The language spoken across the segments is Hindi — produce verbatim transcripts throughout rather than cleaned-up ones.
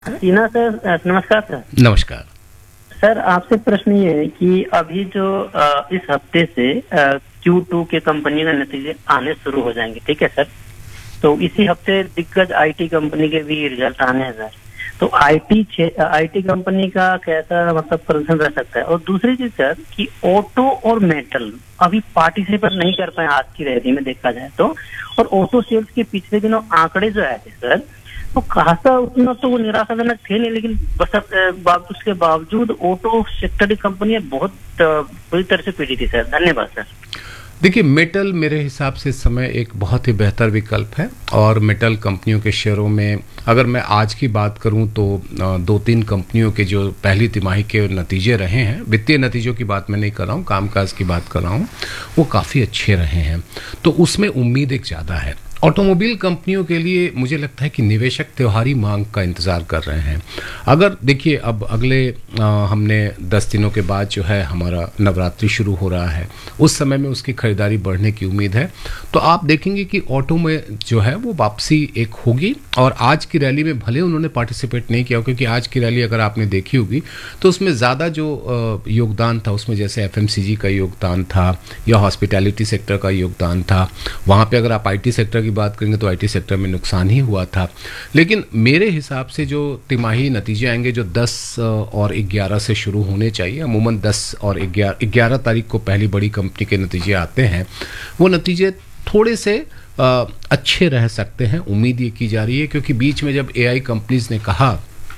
टीना सर, नमस्कार सर। नमस्कार सर, आपसे प्रश्न ये है कि अभी जो आ, इस हफ्ते से क्यू टू के कंपनी के नतीजे आने शुरू हो जाएंगे, ठीक है सर। तो इसी हफ्ते दिग्गज आईटी कंपनी के भी रिजल्ट आने हैं सर। तो आईटी आईटी कंपनी का कैसा मतलब प्रदर्शन रह सकता है? और दूसरी चीज सर कि ऑटो और मेटल अभी पार्टिसिपेट नहीं कर पाए आज की रैली में देखा जाए तो, और ऑटो सेल्स के पिछले दिनों आंकड़े जो आए थे सर, तो खासा उतना तो वो निराशाजनक थे नहीं, लेकिन बस उसके बावजूद ऑटो सेक्टर की कंपनियां बहुत बुरी तरह से पीड़ी थी सर। धन्यवाद सर। देखिए, मेटल मेरे हिसाब से इस समय एक बहुत ही बेहतर विकल्प है, और मेटल कंपनियों के शेयरों में अगर मैं आज की बात करूं तो दो तीन कंपनियों के जो पहली तिमाही के नतीजे रहे हैं, वित्तीय नतीजों की बात मैं नहीं कर रहा हूं, कामकाज की बात कर रहा हूं, वो काफ़ी अच्छे रहे हैं। तो उसमें उम्मीद एक ज़्यादा है। ऑटोमोबाइल कंपनियों के लिए मुझे लगता है कि निवेशक त्योहारी मांग का इंतज़ार कर रहे हैं। अगर देखिए, अब अगले आ, हमने दस दिनों के बाद जो है हमारा नवरात्रि शुरू हो रहा है, उस समय में उसकी खरीदारी बढ़ने की उम्मीद है। तो आप देखेंगे कि ऑटो में जो है वो वापसी एक होगी। और आज की रैली में भले उन्होंने पार्टिसिपेट नहीं किया, क्योंकि आज की रैली अगर आपने देखी होगी तो उसमें ज़्यादा जो योगदान था उसमें जैसे एफएमसीजी का योगदान था या हॉस्पिटैलिटी सेक्टर का योगदान था। वहाँ पर अगर आप आईटी सेक्टर बात करेंगे तो आईटी सेक्टर में नुकसान ही हुआ था। लेकिन मेरे हिसाब से जो तिमाही नतीजे आएंगे जो दस और ग्यारह से शुरू होने चाहिए, अमूमन दस और ग्यारह तारीख को पहली बड़ी कंपनी के नतीजे आते हैं, वो नतीजे थोड़े से आ, अच्छे रह सकते हैं। उम्मीद ये की जा रही है, क्योंकि बीच में जब एआई कंपनीज ने कहा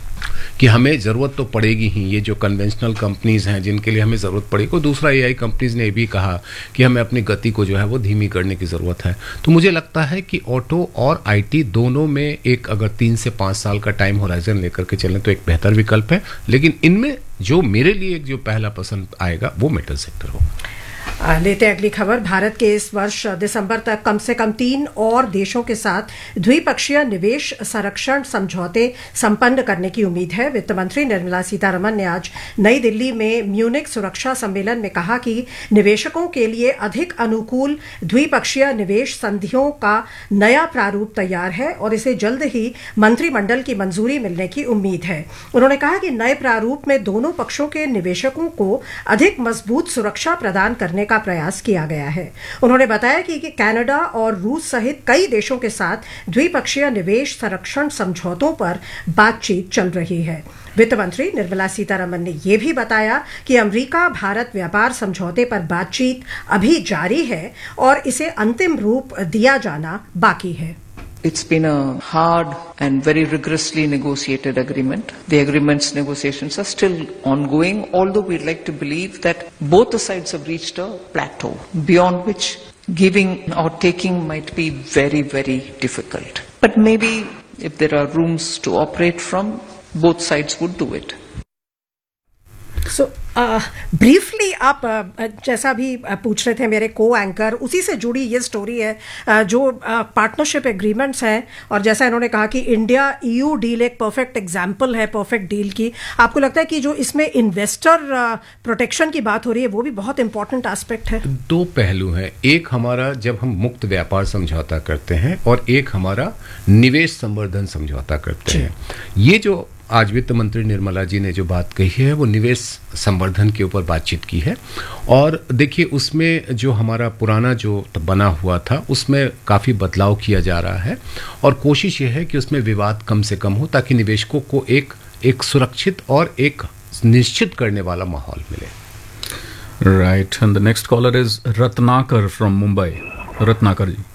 कि हमें ज़रूरत तो पड़ेगी ही, ये जो कन्वेंशनल कंपनीज हैं जिनके लिए हमें ज़रूरत पड़ेगी, और दूसरा एआई कंपनीज ने भी कहा कि हमें अपनी गति को जो है वो धीमी करने की ज़रूरत है। तो मुझे लगता है कि ऑटो और आईटी दोनों में एक अगर तीन से पाँच साल का टाइम होराइजन लेकर के चलें तो एक बेहतर विकल्प है। लेकिन इनमें जो मेरे लिए एक जो पहला पसंद आएगा वो मेटल सेक्टर होगा। लेते अगली खबर। भारत के इस वर्ष दिसंबर तक कम से कम तीन और देशों के साथ द्विपक्षीय निवेश संरक्षण समझौते संपन्न करने की उम्मीद है। वित्त मंत्री निर्मला सीतारमण ने आज नई दिल्ली में म्यूनिक सुरक्षा सम्मेलन में कहा कि निवेशकों के लिए अधिक अनुकूल द्विपक्षीय निवेश संधियों का नया प्रारूप तैयार है और इसे जल्द ही मंत्रिमंडल की मंजूरी मिलने की उम्मीद है। उन्होंने कहा कि नए प्रारूप में दोनों पक्षों के निवेशकों को अधिक मजबूत सुरक्षा प्रदान करने का प्रयास किया गया है। उन्होंने बताया कि, कि कनाडा और रूस सहित कई देशों के साथ द्विपक्षीय निवेश संरक्षण समझौतों पर बातचीत चल रही है। वित्त मंत्री निर्मला सीतारमण ने यह भी बताया कि अमेरिका भारत व्यापार समझौते पर बातचीत अभी जारी है और इसे अंतिम रूप दिया जाना बाकी है। It's been a hard and very rigorously negotiated agreement. The agreement's negotiations are still ongoing, although we'd like to believe that both the sides have reached a plateau, beyond which giving or taking might be very, very difficult. But maybe if there are rooms to operate from, both sides would do it. So, briefly uh, आप uh, जैसा भी uh, पूछ रहे थे मेरे को एंकर, उसी से जुड़ी ये स्टोरी है uh, जो पार्टनरशिप uh, एग्रीमेंट्स हैं, और जैसा इन्होंने कहा कि इंडिया ईयू डील एक परफेक्ट एग्जांपल है परफेक्ट डील की। आपको लगता है कि जो इसमें इन्वेस्टर प्रोटेक्शन uh, की बात हो रही है वो भी बहुत इंपॉर्टेंट एस्पेक्ट है? दो पहलू हैं, एक हमारा जब हम मुक्त व्यापार समझौता करते हैं और एक हमारा निवेश संवर्धन समझौता करते हैं। ये जो आज वित्त मंत्री निर्मला जी ने जो बात कही है वो निवेश संवर्धन के ऊपर बातचीत की है। और देखिए, उसमें जो हमारा पुराना जो बना हुआ था उसमें काफ़ी बदलाव किया जा रहा है, और कोशिश ये है कि उसमें विवाद कम से कम हो, ताकि निवेशकों को एक एक सुरक्षित और एक निश्चित करने वाला माहौल मिले। Right, and the next collar is Ratnakar from Mumbai. Ratnakar ji.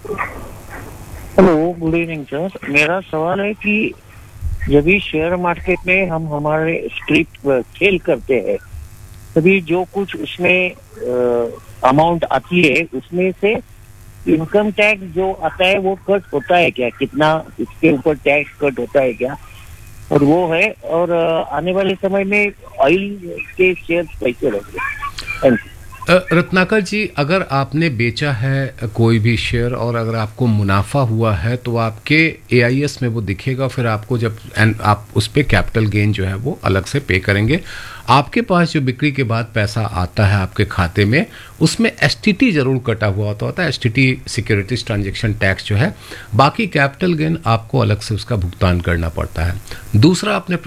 Hello, good evening sir. मेरा सवाल है कि जब भी शेयर मार्केट में हम हमारे स्ट्रिप खेल करते हैं, तभी जो कुछ उसमें अमाउंट आती है उसमें से इनकम टैक्स जो आता है वो कट होता है क्या? कितना इसके ऊपर टैक्स कट होता है क्या? और वो है, और आने वाले समय में ऑयल के शेयर कैसे रहेंगे? रत्नाकर जी, अगर आपने बेचा है कोई भी शेयर और अगर आपको मुनाफा हुआ है तो आपके ए आई एस में वो दिखेगा, फिर आपको जब आप उस पे कैपिटल गेन जो है वो अलग से पे करेंगे। आपके पास जो बिक्री के बाद पैसा आता है आपके खाते में, उसमें एस टी टी जरूर कटा हुआ होता होता है, S T T securities transaction tax जो है। बाकी कैपिटल गेन आपको अलग से उसका भुगतान करना पड़ता है। दूसरा, आपने